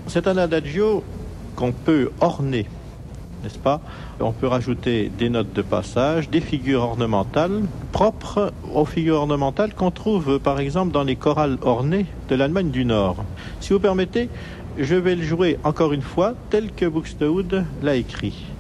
C'est un adagio qu'on peut orner, n'est-ce pas? On peut rajouter des notes de passage, des figures ornementales propres aux figures ornementales qu'on trouve par exemple dans les chorales ornées de l'Allemagne du Nord. Si vous permettez, je vais le jouer encore une fois tel que Buxtehude l'a écrit.